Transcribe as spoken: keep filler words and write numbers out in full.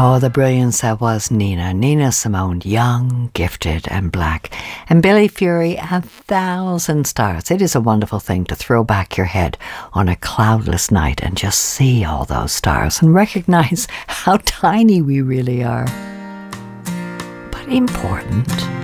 Oh, the brilliance that was Nina. Nina Simone, young, gifted and black. And Billy Fury, A Thousand Stars. It is a wonderful thing to throw back your head on a cloudless night and just see all those stars and recognize how tiny we really are. But important.